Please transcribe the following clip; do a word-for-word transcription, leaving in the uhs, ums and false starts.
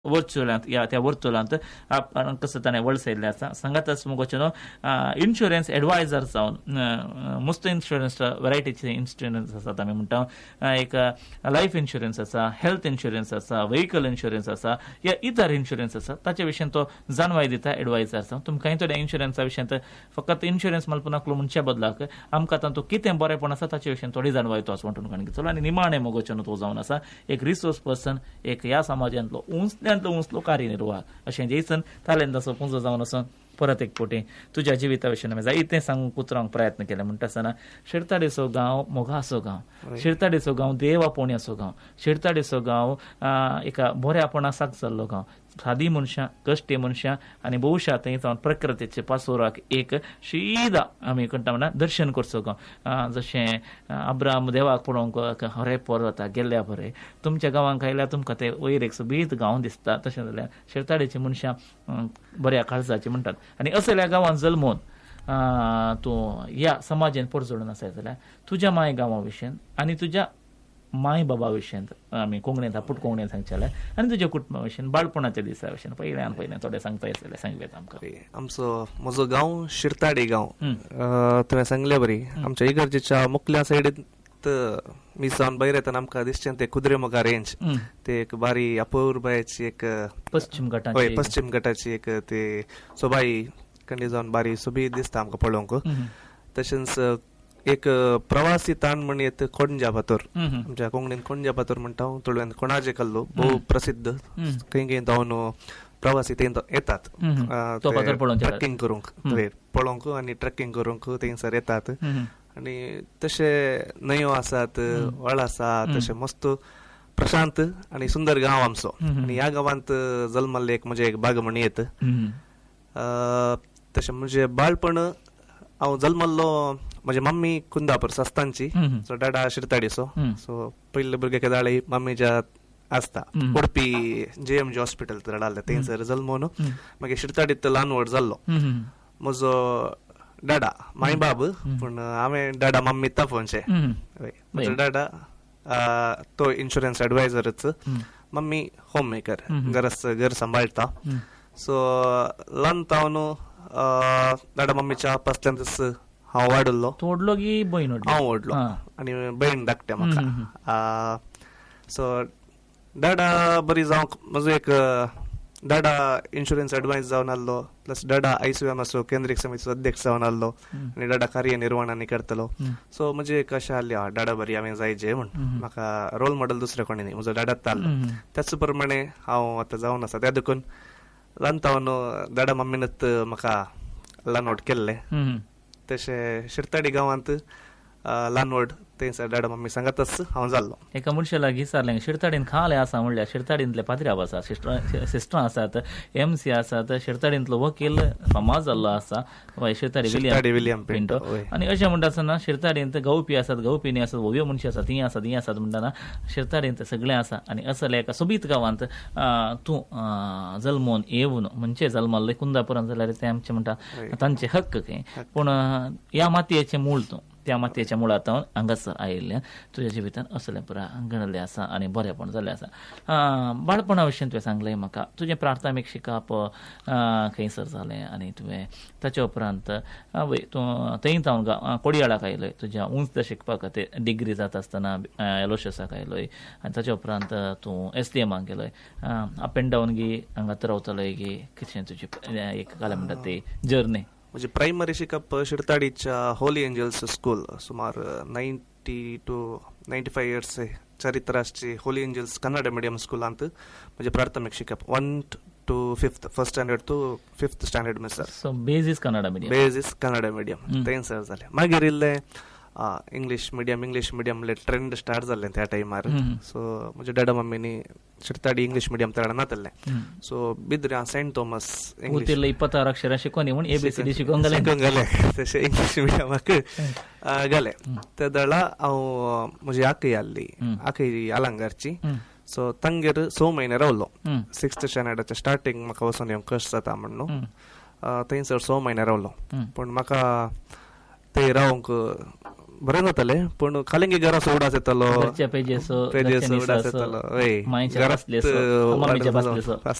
वर्चुअलांत या त्या वर्तुळांत आपण कसं ताणें वळसयल्लें आसा. सांगातच मुगोचनो इन्शुरन्स एडवायझर जावन मस्त इन्शुरन्स वरायटीचे इन्शुरन्स आसात. आमी म्हणटा एक लायफ इन्शुरन्स आसा, हेल्थ इन्शुरन्स आसा, व्हेकल इन्शुरन्स आसा, या इतर इन्शुरन्स आसा. ताचे विशयी तो जानवाय दिता एडवायझर जावन. तुमकां थोड्या इन्शुरन्सा विशयी फकत इन्शुरन्स मालपू नाकलो म्हणच्या बदलाक आमकां तातूंत कितें बरेंपण आसा ताचे विशयी थोडी जानवाय तो आसा म्हणून घेतलो. आनी निमाणें मुगोचनो तो जावन आसा एक रिसोर्स पर्सन, एक ह्या समाजांतलो उंचल्यांतलो उंचलो कार्यनिर्वाह अशें जैसन तालेंत असो पुंजो जावन असो परत एक फावटी तुज्या जिविता विशयी हांवें जायतें सांगूंक उतरावंक प्रयत्न केले. म्हणटा आसतना शिरताडेचो गांव मोगाचो गांव, शिरताडेचो गांव देव आपोवण्याचो गांव, शिरताडेचो गांव एका बऱ्यापणासाक जाल्लो गांव. सादी मनशां, कश्टी मनशां आनी भोवशा थंय जावन प्रकृतीचे पासोराक एक सीदा आमी करता म्हणटा दर्शन करचो गांव. जशें अब्राम देवाक पळोवंक हरे पर्वता गेल्ल्या बरें तुमच्या गांवांक आयल्यार तुमकां तें वयर एक सोबीत गांव दिसता. तशें जाल्यार शिरताडेची मनशां बऱ्या काळजाची म्हणटात. आनी असल्या गांवांत जल्मोवन तूं ह्या समाजान परजोडून आसाय जाल्यार तुज्या माय गांवा विशयी आनी तुज्या माय बाबा विशयी आमी कोंकणींत पुट कोंकणींत सांगचे जाल्यार आनी तुज्या कुटुंबा विशयी बाळपणाच्या दिसा विशयी पयल्यान पयलें थोडें सांगता येतलें सांगलें आमकां. आमचो म्हजो गांव शिरताडे गांव. तुवें सांगलें बरी आमच्या इगर्जेच्या मुखल्या सायडींत मी जावन भायर येतना आमकां दिसचें ते कुद्रेमुगा रेंज, ते एक बारी अपूर्बायेची एक पश्चिम घाटाची हय पश्चिम घाटाची एक ते सोबाई कंडी जावन बारी सोबीत दिसता आमकां पळोवंक. तशेंच एक प्रवासी ताण म्हण येत कोणज्या फातोर, आमच्या कोंकणीन कोणज्या फातोर म्हणटा तुळव्यान कोणाचे कल्लो भोव प्रसिद्ध. खंय खंय जावन प्रवासी थंय येतात ट्रेकिंग करूंक पळोवंक आनी ट्रेकिंग करूंक थंयसर येतात. आनी तशे न्हंयो आसात, व्हाळ आसा, तशें मस्त प्रशांत आनी सुंदर गांव आमचो. आनी ह्या गांवांत जल्मल्ले एक म्हजे एक बाग म्हण येत. तशें म्हणजे बाळपण हांव जल्मल्लो म्हजी मम्मी कुंदापूर सस्तांची, सो डाडा शिरताडेचो. सो पयले भुरगे दाळे मम्मीच्या आसता उडपी जे एम जी हॉस्पिटल धाडले थंयसर जल्मोवन मागीर शिरताडीत ल्हान व्हड जाल्लो. म्हजो डाडा माय बाब, पूण हांवें डाडा मम्मी तापोवचे. म्हजो डाडा तो इन्शुरन्स एडवायझरच, मम्मी होम मेकर, घरच घर सांबाळटा. सो ल्हान तावन डाडा मम्मीच्या पासल्यानच हांव वाडलो. व्हडलो की भयण? हांव व्हडलो आनी भयण धाकटे म्हाका. सो डाडा बरी जावंक म्हजो एक डाडा इन्शुरन्स एडवायस जावन आसलो, प्लस डाडा आयसीएम असो केंद्रीय समितीचो अध्यक्ष जावन आसलो आनी डाडा कार्यनिर्वहणांनी करतलो. सो म्हणजे एक अशें आसलें हांव डाडा बरी हांवें जायचे म्हण. म्हाका रोल मॉडेल दुसरें कोणी न्ही, म्हजो डाडाच आसलो. त्याच प्रमाणे हांव आतां जावन आसा. त्या देखून ल्हान तावन डाडा मम्मीनच म्हाका ल्हान व्हड केल्लें. तशें शिरताडी गांवांत ल्हान व्हड थंयसर डाडा मम्मी सांगातच हांव जाल्लो. एका मनशा लागीं विचारलें शिरताडीन खाले आसा म्हणल्यार शिरताडींतले पाद्र्याव आसा, सिस्टरां आसात, एम सी आसात, शिरताडींतलो वकील फामाद जाल्लो आसा शिरताडी विलियम पिंटो. आनी अशें म्हणटा आसतना शिरताडींत गवपी आसात, गवपिनी आसात, भव्य मनशां आसात, ही आसात ही आसात म्हणटाना शिरताडींत सगळें आसा. आनी असल्या एका सोबीत गांवांत तूं जल्मोवन येवन म्हणजे जल्मल्लें कुंदापुरांत जाल्यार ते आमचे म्हणटा तांचे हक्क खंय. पूण ह्या मातयेचें मूळ तूं त्या मातयेच्या मुळांत हांगासर आयिल्लें तुज्या जिवितांत असलें पुरा घडलें आसा आनी बरेंपण जाल्लें आसा. बाळपणा विशयी तुवें सांगलें म्हाका तुजें प्राथमीक शिकप खंयसर जालें आनी तुवें ताचे उपरांत तूं थंय जावन कोडयाळाक आयलोय तुज्या उंच शिकपा खातीर डिग्री जाता आसतना एलोशसाक आयलोय आनी ताचे उपरांत तूं एस डी एमाक गेलोय. अप एंड डावन गी हांगात रावतलोय गी कशें तुजी एक काल म्हणटा ती जर्नी? म्हणजे प्रायमरी शिकप शिरताडीच्या होली एंजल्स स्कूल सुमार ninety two ninety five years चरित्राची Holy angels Kannada medium स्कुलांत म्हणजे प्राथमीक शिकप one two fifth first standard to fifth standard Misar. So basis Kannada medium basis Kannada medium थंयसर जालें. मागीर इल्लें English medium English medium trend start जाल्लें त्या टायमार. सो म्हज्या डॅडा मम्मीनी शिरताडी इंग्लीश मिडियम तळा नातल्लें. सो बिद्र्या सेंट थॉमस इंग्लीश इಪ್ಪತ್ತಾರು अक्षरां शिकोनी म्हूण एबीसीडी शिकोवंक गेलें तशें इंग्लीश मिडियमाक गेलें. त्या दळा हांव म्हजी आखय आसली आखय आलंगारची. सो तांगेर स म्हयने रावलो. सिक्स्थ स्टँडर्डाच्या स्टार्टींग म्हाका वचून येवंक कश्ट जाता म्हणून थंयसर स म्हयने रावलो. पूण म्हाका थंय रावंक बरें जातालें पूण कालिंगी घरां उडास येतालो घरच्या पेजेस पेजेस उडास येतालो मायच्या बसलेसो, मम्मीच्या बसलेसो.